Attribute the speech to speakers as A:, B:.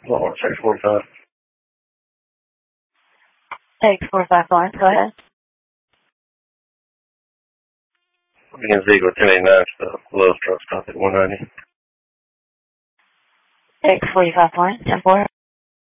A: Lord, 645.
B: Take 45 Florence, go ahead.
A: Begin Ziegler 1089, Lowe's truck stop at 190.
B: Take 45 Florence, 10-4.